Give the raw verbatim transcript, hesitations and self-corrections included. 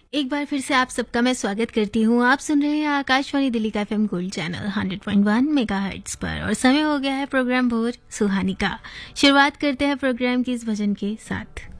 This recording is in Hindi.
एक बार फिर से आप सबका मैं स्वागत करती हूँ। आप सुन रहे हैं आकाशवाणी दिल्ली का FM gold channel hundred point one megahertz पर और समय हो गया है प्रोग्राम भोर सुहानी का। शुरुआत करते हैं प्रोग्राम की इस भजन के साथ।